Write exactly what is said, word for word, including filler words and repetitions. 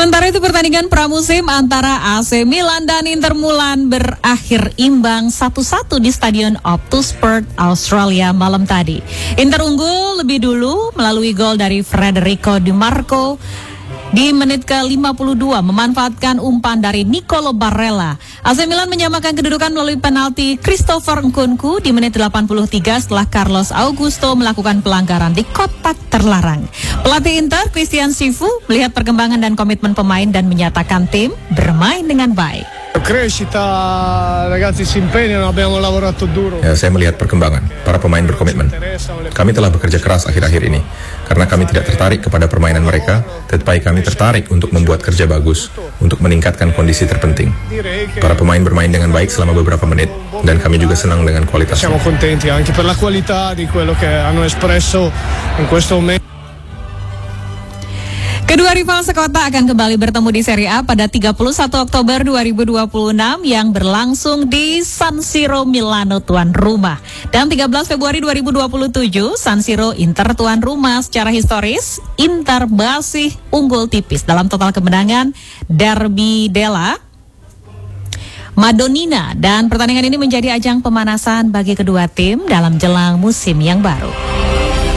Sementara itu pertandingan pramusim antara A C Milan dan Inter Milan berakhir imbang satu satu di Stadion Optusport Australia malam tadi. Inter unggul lebih dulu melalui gol dari Federico Di Marco di menit ke lima puluh dua memanfaatkan umpan dari Nicolo Barella. A C Milan menyamakan kedudukan melalui penalti Christopher Nkunku di menit delapan puluh tiga setelah Carlos Augusto melakukan pelanggaran di kotak terlarang. Pelatih Inter, Christian Sifu, melihat perkembangan dan komitmen pemain dan menyatakan tim bermain dengan baik. Ya, saya melihat perkembangan. Para pemain berkomitmen. Kami telah bekerja keras akhir-akhir ini. Karena kami tidak tertarik kepada permainan mereka, tetapi kami tertarik untuk membuat kerja bagus, untuk meningkatkan kondisi terpenting. Para pemain bermain dengan baik selama beberapa menit, dan kami juga senang dengan kualitasnya. Kedua rival sekota akan kembali bertemu di Serie A pada tiga puluh satu Oktober dua ribu dua puluh enam yang berlangsung di San Siro Milano tuan rumah. Dan tiga belas Februari dua ribu dua puluh tujuh, San Siro Inter tuan rumah. Secara historis, Inter masih unggul tipis dalam total kemenangan Derby della Madonnina. Dan pertandingan ini menjadi ajang pemanasan bagi kedua tim dalam jelang musim yang baru.